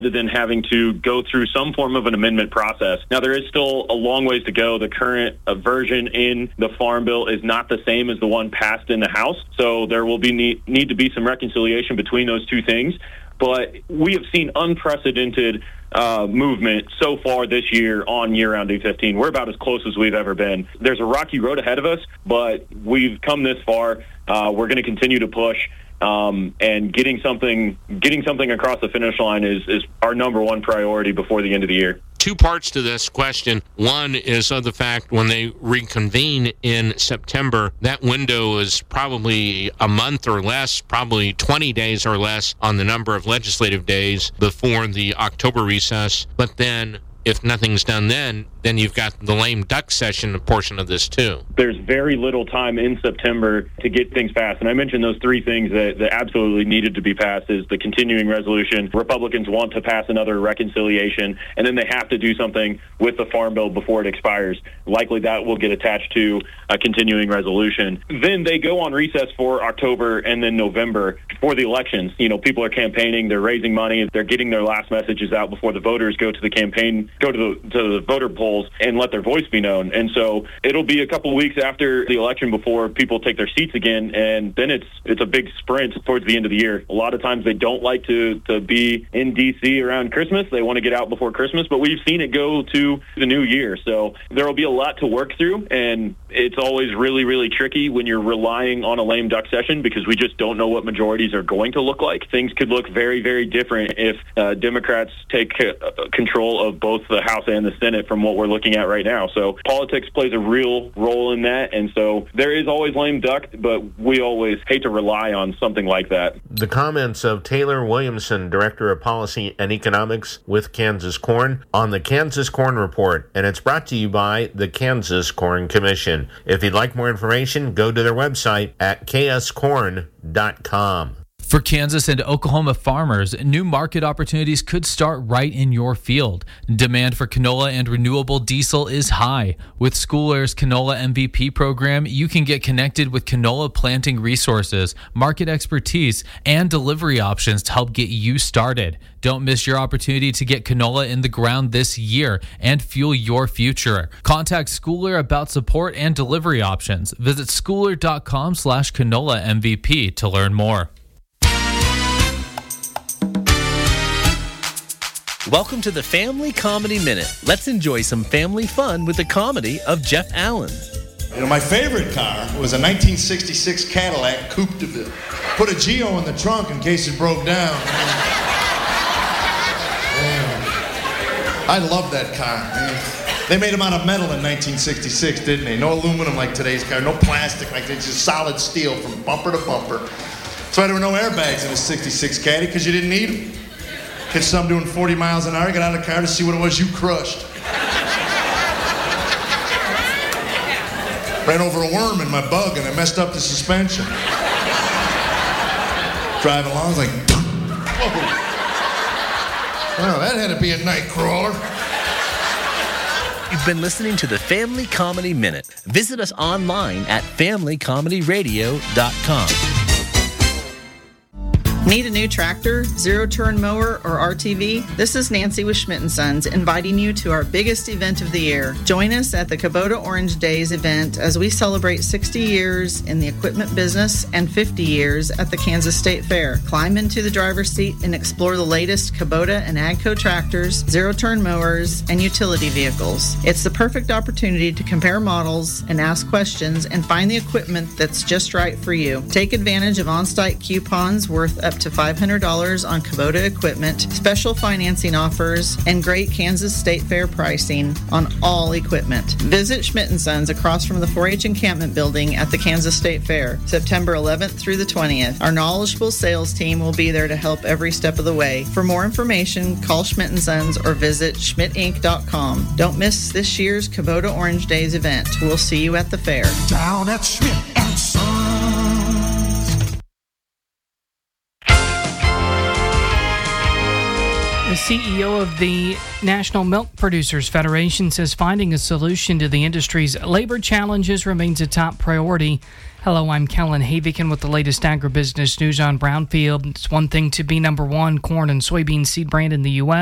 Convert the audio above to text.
than having to go through some form of an amendment process. Now, there is still a long ways to go. The current version in the Farm Bill is not the same as the one passed in the House, so there will be need to be some reconciliation between those two things. But we have seen unprecedented movement so far this year on year-round E15. We're about as close as we've ever been. There's a rocky road ahead of us, but we've come this far. We're going to continue to push, and getting something across the finish line is our number one priority before the end of the year. Two parts to this question. One is of the fact when they reconvene in September, that window is probably a month or less, probably 20 days or less on the number of legislative days before the October recess. But then if nothing's done then you've got the lame duck session portion of this too. There's very little time in September to get things passed. And I mentioned those three things that absolutely needed to be passed is the continuing resolution. Republicans want to pass another reconciliation, and then they have to do something with the Farm Bill before it expires. Likely that will get attached to a continuing resolution. Then they go on recess for October and then November for the elections. You know, people are campaigning, they're raising money, they're getting their last messages out before the voters go to the campaign, go to the voter polls and let their voice be known. And so it'll be a couple weeks after the election before people take their seats again, and then it's a big sprint towards the end of the year. A lot of times they don't like to be in D.C. around Christmas. They want to get out before Christmas, but we've seen it go to the new year. So there will be a lot to work through, and it's always really, really tricky when you're relying on a lame duck session because we just don't know what majorities are going to look like. Things could look very, very different if Democrats take control of both the House and the Senate from what we're looking at right now. So politics plays a real role in that, and so there is always lame duck, but we always hate to rely on something like that. The comments of Taylor Williamson, Director of Policy and Economics with Kansas Corn, on the Kansas Corn Report, and it's brought to you by the Kansas Corn Commission. If you'd like more information, go to their website at kscorn.com. For Kansas and Oklahoma farmers, new market opportunities could start right in your field. Demand for canola and renewable diesel is high. With School Air's Canola MVP program, you can get connected with canola planting resources, market expertise, and delivery options to help get you started. Don't miss your opportunity to get canola in the ground this year and fuel your future. Contact School Air about support and delivery options. Visit schooler.com/canola MVP to learn more. Welcome to the Family Comedy Minute. Let's enjoy some family fun with the comedy of Jeff Allen. You know, my favorite car was a 1966 Cadillac Coupe de Ville. Put a Geo in the trunk in case it broke down. I love that car, man. They made them out of metal in 1966, didn't they? No aluminum like today's car, no plastic like this, just solid steel from bumper to bumper. That's why there were no airbags in a 66 Caddy, because you didn't need them. Catch some doing 40 miles an hour, get out of the car to see what it was you crushed. Ran over a worm in my bug and I messed up the suspension. Driving along, I was like, whoa. Well, that had to be a night crawler. You've been listening to the Family Comedy Minute. Visit us online at familycomedyradio.com. Need a new tractor, zero-turn mower, or RTV? This is Nancy with Schmidt & Sons inviting you to our biggest event of the year. Join us at the Kubota Orange Days event as we celebrate 60 years in the equipment business and 50 years at the Kansas State Fair. Climb into the driver's seat and explore the latest Kubota and AGCO tractors, zero-turn mowers, and utility vehicles. It's the perfect opportunity to compare models and ask questions and find the equipment that's just right for you. Take advantage of on-site coupons worth up to $500 on Kubota equipment, special financing offers, and great Kansas State Fair pricing on all equipment. Visit Schmidt & Sons across from the 4-H encampment building at the Kansas State Fair, September 11th through the 20th. Our knowledgeable sales team will be there to help every step of the way. For more information, call Schmidt & Sons or visit schmidtinc.com. Don't miss this year's Kubota Orange Days event. We'll see you at the fair. Down at Schmidt & Sons. The CEO of the National Milk Producers Federation says finding a solution to the industry's labor challenges remains a top priority. Hello, I'm Kellen Havikin with the latest agribusiness news on Brownfield. It's one thing to be number one corn and soybean seed brand in the U.S.